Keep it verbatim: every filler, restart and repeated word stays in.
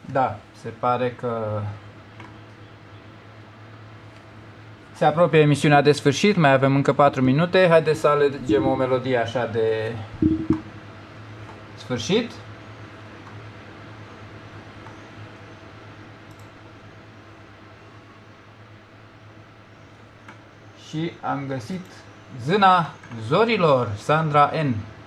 Da, se pare că se apropie emisiunea de sfârșit, mai avem încă patru minute. Haideți să alegem o melodie așa de sfârșit. Și am găsit Zâna Zorilor, Sandra N.